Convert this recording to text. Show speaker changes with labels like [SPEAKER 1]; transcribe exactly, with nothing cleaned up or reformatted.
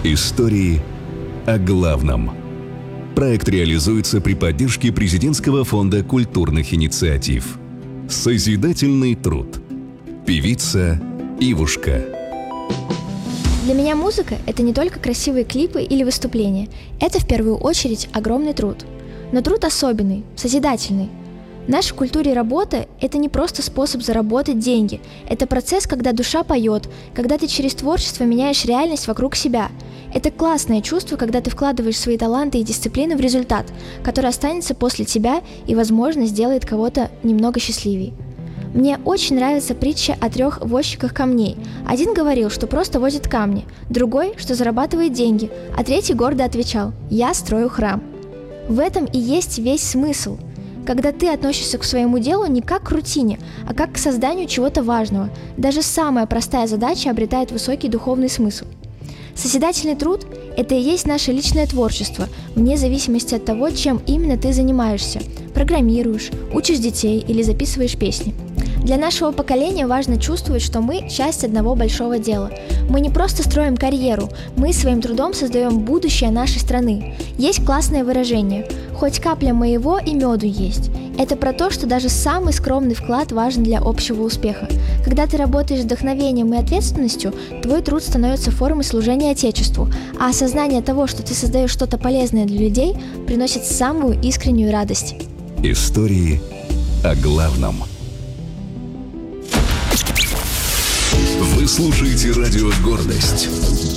[SPEAKER 1] Истории о главном. Проект реализуется при поддержке Президентского фонда культурных инициатив. Созидательный труд. Певица Ивушка.
[SPEAKER 2] Для меня музыка – это не только красивые клипы или выступления. Это в первую очередь огромный труд. Но труд особенный, созидательный. В нашей культуре работа – это не просто способ заработать деньги. Это процесс, когда душа поет, когда ты через творчество меняешь реальность вокруг себя. Это классное чувство, когда ты вкладываешь свои таланты и дисциплины в результат, который останется после тебя и, возможно, сделает кого-то немного счастливее. Мне очень нравится притча о трех возчиках камней. Один говорил, что просто возит камни, другой, что зарабатывает деньги, а третий гордо отвечал: «Я строю храм». В этом и есть весь смысл. Когда ты относишься к своему делу не как к рутине, а как к созданию чего-то важного, даже самая простая задача обретает высокий духовный смысл. Созидательный труд – это и есть наше личное творчество, вне зависимости от того, чем именно ты занимаешься – программируешь, учишь детей или записываешь песни. Для нашего поколения важно чувствовать, что мы – часть одного большого дела. Мы не просто строим карьеру, мы своим трудом создаем будущее нашей страны. Есть классное выражение «хоть капля моего и меду есть». Это про то, что даже самый скромный вклад важен для общего успеха. Когда ты работаешь с вдохновением и ответственностью, твой труд становится формой служения Отечеству, а осознание того, что ты создаешь что-то полезное для людей, приносит самую искреннюю радость.
[SPEAKER 1] Истории о главном. Вы слушаете радио «Гордость».